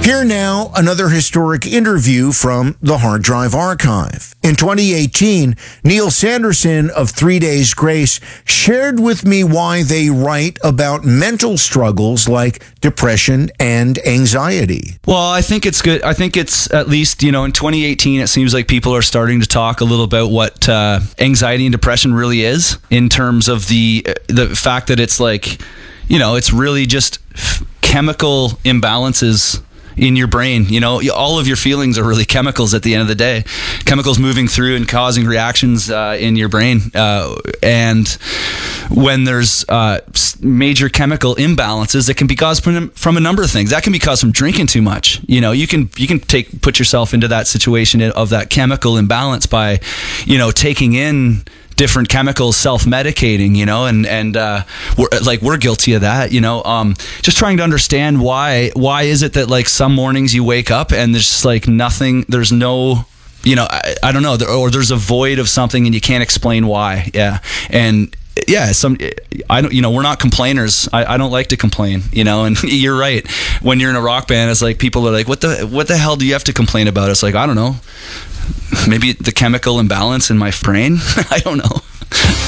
Here now, another historic interview from the Hard Drive Archive. In 2018, Neil Sanderson of 3 Days Grace shared with me why they write about mental struggles like depression and anxiety. Well, I think it's good. I think it's at least, in 2018, it seems like people are starting to talk a little about what anxiety and depression really is, in terms of the fact that it's like, it's really just chemical imbalances in your brain. All of your feelings are really chemicals at the end of the day, chemicals moving through and causing reactions in your brain, and when there's major chemical imbalances, that can be caused from a number of things. That can be caused from drinking too much. You can put yourself into that situation of that chemical imbalance by taking in different chemicals, self-medicating, and we're guilty of that, just trying to understand why is it that like some mornings you wake up and there's just like nothing, there's no, I don't know, or there's a void of something and you can't explain why. Yeah. And yeah, I don't, we're not complainers. I don't like to complain, and you're right. When you're in a rock band, it's like people are like, what the hell do you have to complain about? It's like, I don't know. Maybe the chemical imbalance in my brain. I don't know.